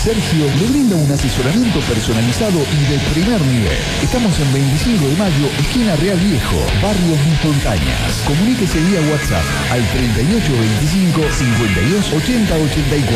Sergio le brinda un asesoramiento personalizado y de primer nivel. Estamos en 25 de mayo, esquina Real Viejo, barrio Mis Montañas. Comuníquese vía WhatsApp al 3825 52 80 84.